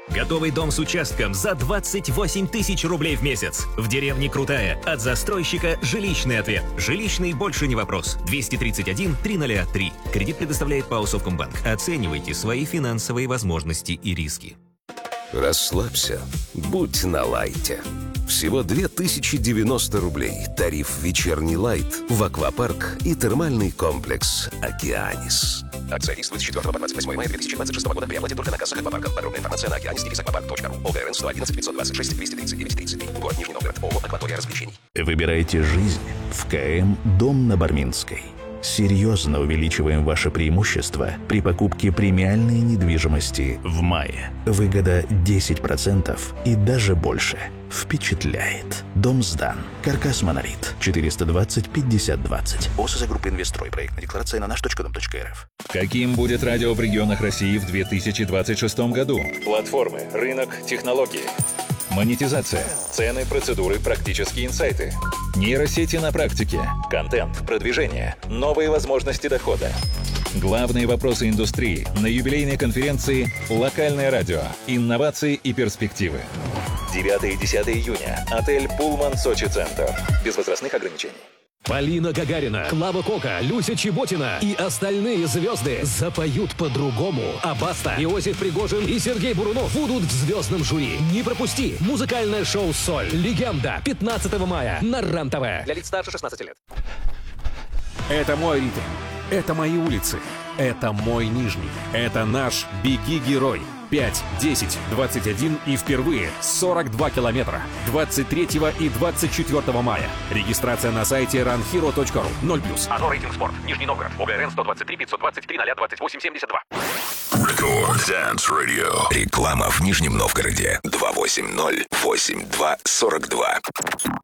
Готовый дом с участком за 28 тысяч рублей в месяц. В деревне Крутая. От застройщика жилищный ответ. Жилищный больше не вопрос. 231-303. Кредит предоставляет ПАО «Совкомбанк». Оценивайте свои финансовые возможности и риски. Расслабься, будь на лайте. Всего 2090 рублей. Тариф «Вечерний лайт» в аквапарк и термальный комплекс «Океанис». Акция действует с 4 по 28 мая 2026 года при оплате только на кассах аквапарков. Подробная информация на океанис-аквапарк.ру. ОГРН 111 526 239 30. Город Нижний Новгород. ООО «Акватория развлечений». Выбирайте жизнь в КМ «Дом на Барминской». Серьезно увеличиваем ваше преимущество при покупке премиальной недвижимости в мае. Выгода 10% и даже больше. Впечатляет. Дом сдан. Каркас «Монолит». 420-50-20. ОСЗ группы «Инвестрой». Проектная декларация на наш.дом.рф. Каким будет радио в регионах России в 2026 году? Платформы, рынок, технологии. Монетизация, цены, процедуры, практические инсайты. Нейросети на практике, контент, продвижение, новые возможности дохода. Главные вопросы индустрии на юбилейной конференции «Локальное радио. Инновации и перспективы». 9 и 10 июня. Отель «Пулман Сочи Центр». Без возрастных ограничений. Полина Гагарина, Клава Кока, Люся Чеботина и остальные звезды запоют по-другому. А Баста, Иосиф Пригожин и Сергей Бурунов будут в звездном жюри. Не пропусти! Музыкальное шоу «Соль». Легенда. 15 мая на РЕН-ТВ. Для лиц старше 16 лет. Это мой ритм. Это мои улицы. Это мой Нижний. Это наш «Беги, герой». 5, 10, 21 и впервые 42 километра. 23 и 24 мая. Регистрация на сайте runhero.ru. 0+. АЗО «Рейтинг Спорт». Нижний Новгород. ОГРН 123 523 028 72. Record Dance Radio. Реклама в Нижнем Новгороде. 280-82-42.